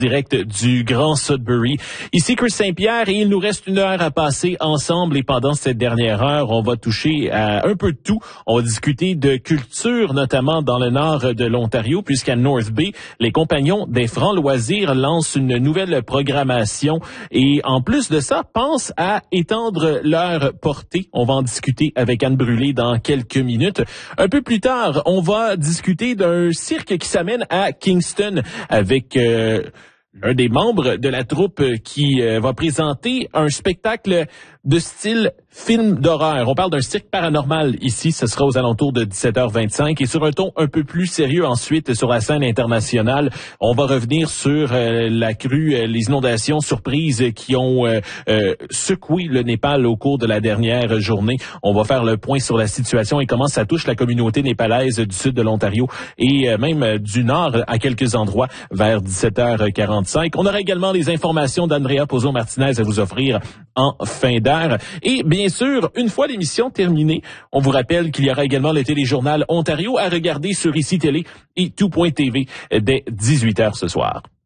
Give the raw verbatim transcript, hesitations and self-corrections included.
direct du Grand Sudbury. Ici Chris Saint-Pierre et il nous reste une heure à passer ensemble et pendant cette dernière heure, on va toucher à un peu de tout. On va discuter de culture, notamment dans le nord de l'Ontario, puisqu'à North Bay, les compagnons des Francs Loisirs lancent une nouvelle programmation et en plus de ça, pensent à étendre leur portée. On va en discuter avec Anne Brûlé dans quelques minutes. Un peu plus tard, on va discuter d'un cirque qui s'amène à Kingston avec euh, un des membres de la troupe qui euh, va présenter un spectacle de style film d'horreur. On parle d'un cirque paranormal ici. Ce sera aux alentours de dix-sept heures vingt-cinq. Et sur un ton un peu plus sérieux ensuite, sur la scène internationale, on va revenir sur euh, la crue, euh, les inondations surprises qui ont euh, euh, secoué le Népal au cours de la dernière journée. On va faire le point sur la situation et comment ça touche la communauté népalaise du sud de l'Ontario et euh, même euh, du nord à quelques endroits vers dix-sept heures quarante-cinq. On aura également les informations d'Andrea Pozo-Martinez à vous offrir en fin d'heure. Et bien sûr, une fois l'émission terminée, on vous rappelle qu'il y aura également le téléjournal Ontario à regarder sur Ici Télé et tout point T V dès dix-huit heures ce soir.